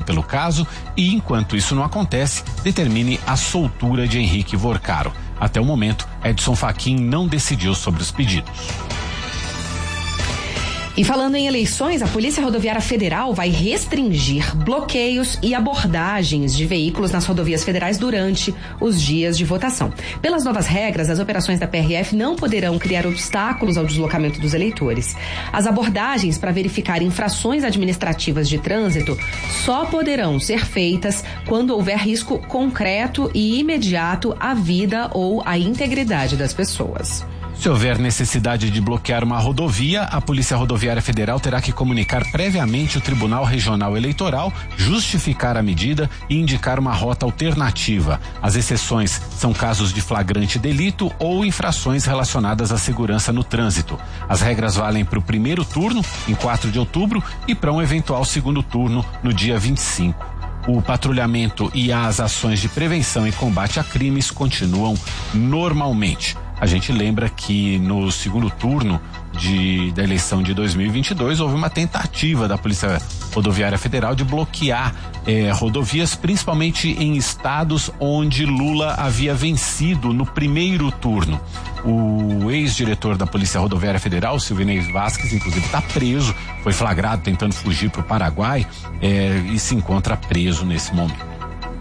pelo caso e, enquanto isso não acontece, determine a soltura de Henrique Vorcaro. Até o momento, Edson Fachin não decidiu sobre os pedidos. E falando em eleições, a Polícia Rodoviária Federal vai restringir bloqueios e abordagens de veículos nas rodovias federais durante os dias de votação. Pelas novas regras, as operações da PRF não poderão criar obstáculos ao deslocamento dos eleitores. As abordagens para verificar infrações administrativas de trânsito só poderão ser feitas quando houver risco concreto e imediato à vida ou à integridade das pessoas. Se houver necessidade de bloquear uma rodovia, a Polícia Rodoviária Federal terá que comunicar previamente o Tribunal Regional Eleitoral, justificar a medida e indicar uma rota alternativa. As exceções são casos de flagrante delito ou infrações relacionadas à segurança no trânsito. As regras valem para o primeiro turno, em 4 de outubro, e para um eventual segundo turno, no dia 25. O patrulhamento e as ações de prevenção e combate a crimes continuam normalmente. A gente lembra que no segundo turno da eleição de 2022 houve uma tentativa da Polícia Rodoviária Federal de bloquear rodovias, principalmente em estados onde Lula havia vencido no primeiro turno. O ex-diretor da Polícia Rodoviária Federal, Silvinei Vasquez, inclusive está preso, foi flagrado tentando fugir para o Paraguai e se encontra preso nesse momento.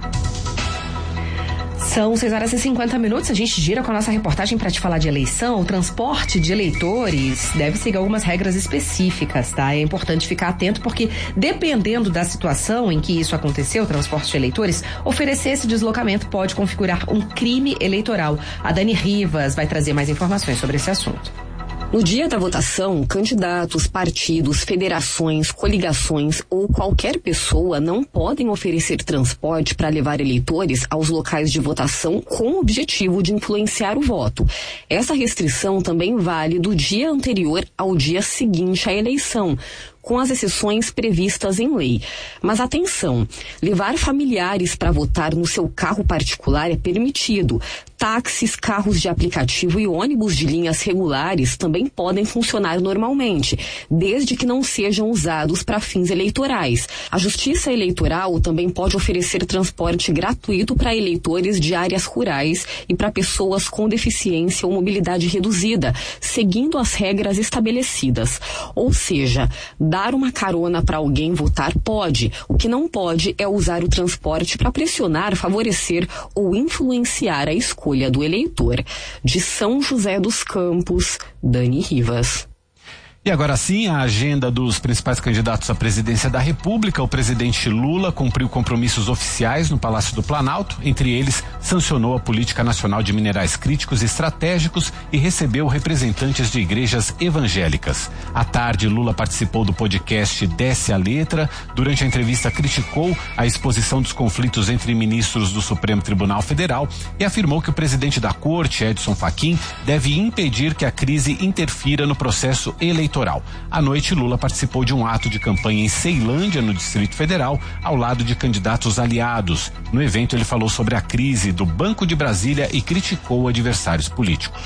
São 6h50, a gente gira com a nossa reportagem para te falar de eleição. O transporte de eleitores deve seguir algumas regras específicas, tá? É importante ficar atento porque, dependendo da situação em que isso aconteceu, o transporte de eleitores, oferecer esse deslocamento pode configurar um crime eleitoral. A Dani Rivas vai trazer mais informações sobre esse assunto. No dia da votação, candidatos, partidos, federações, coligações ou qualquer pessoa não podem oferecer transporte para levar eleitores aos locais de votação com o objetivo de influenciar o voto. Essa restrição também vale do dia anterior ao dia seguinte à eleição, com as exceções previstas em lei. Mas atenção, levar familiares para votar no seu carro particular é permitido. Táxis, carros de aplicativo e ônibus de linhas regulares também podem funcionar normalmente, desde que não sejam usados para fins eleitorais. A Justiça Eleitoral também pode oferecer transporte gratuito para eleitores de áreas rurais e para pessoas com deficiência ou mobilidade reduzida, seguindo as regras estabelecidas. Ou seja, dar uma carona para alguém votar pode. O que não pode é usar o transporte para pressionar, favorecer ou influenciar a escolha do eleitor. De São José dos Campos, Dani Rivas. E agora sim, a agenda dos principais candidatos à presidência da República. O presidente Lula cumpriu compromissos oficiais no Palácio do Planalto. Entre eles, sancionou a Política Nacional de Minerais Críticos e Estratégicos e recebeu representantes de igrejas evangélicas. À tarde, Lula participou do podcast Desce a Letra. Durante a entrevista, criticou a exposição dos conflitos entre ministros do Supremo Tribunal Federal e afirmou que o presidente da Corte, Edson Fachin, deve impedir que a crise interfira no processo eleitoral. À noite, Lula participou de um ato de campanha em Ceilândia, no Distrito Federal, ao lado de candidatos aliados. No evento, ele falou sobre a crise do Banco de Brasília e criticou adversários políticos.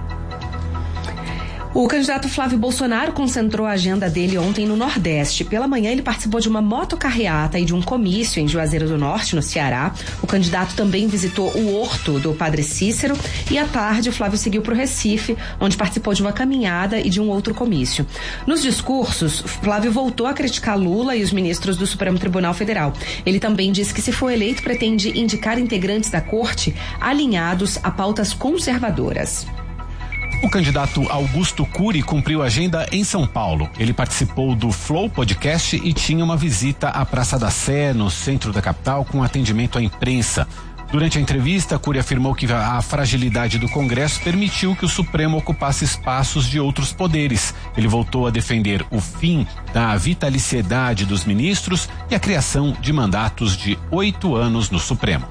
O candidato Flávio Bolsonaro concentrou a agenda dele ontem no Nordeste. Pela manhã, ele participou de uma motocarreata e de um comício em Juazeiro do Norte, no Ceará. O candidato também visitou o Horto do Padre Cícero e à tarde o Flávio seguiu para o Recife, onde participou de uma caminhada e de um outro comício. Nos discursos, Flávio voltou a criticar Lula e os ministros do Supremo Tribunal Federal. Ele também disse que, se for eleito, pretende indicar integrantes da corte alinhados a pautas conservadoras. O candidato Augusto Cury cumpriu a agenda em São Paulo. Ele participou do Flow Podcast e tinha uma visita à Praça da Sé, no centro da capital, com atendimento à imprensa. Durante a entrevista, Cury afirmou que a fragilidade do Congresso permitiu que o Supremo ocupasse espaços de outros poderes. Ele voltou a defender o fim da vitaliciedade dos ministros e a criação de mandatos de 8 anos no Supremo.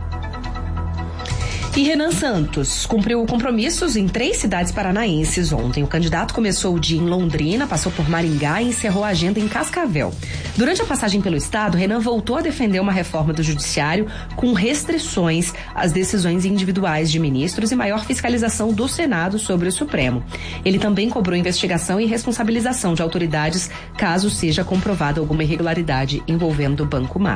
E Renan Santos cumpriu compromissos em 3 cidades paranaenses ontem. O candidato começou o dia em Londrina, passou por Maringá e encerrou a agenda em Cascavel. Durante a passagem pelo estado, Renan voltou a defender uma reforma do judiciário com restrições às decisões individuais de ministros e maior fiscalização do Senado sobre o Supremo. Ele também cobrou investigação e responsabilização de autoridades caso seja comprovada alguma irregularidade envolvendo o Banco Mar.